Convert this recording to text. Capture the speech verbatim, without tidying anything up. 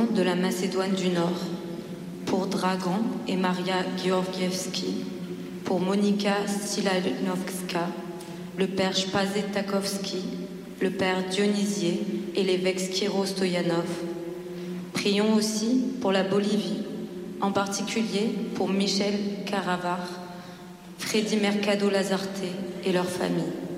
président de la Macédoine du Nord, pour Dragan et Maria Georgievski, pour Monika Stilanovska, le père Spazet Takovski, le père Dionysier et l'évêque Skiro Stoyanov. Prions aussi pour la Bolivie, en particulier pour Michel Caravar, Freddy Mercado Lazarte et leurs familles.